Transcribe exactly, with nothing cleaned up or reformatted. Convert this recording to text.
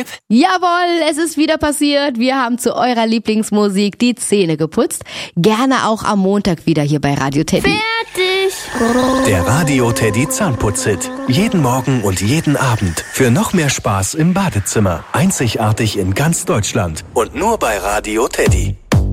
Tipp? Jawohl, es ist wieder passiert. Wir haben zu eurer Lieblingsmusik die Zähne geputzt. Gerne auch am Montag wieder hier bei Radio Teddy. Fertig! Der Radio Teddy Zahnputz-Hit. Jeden Morgen und jeden Abend. Für noch mehr Spaß im Badezimmer. Einzigartig in ganz Deutschland. Und nur bei Radio Teddy.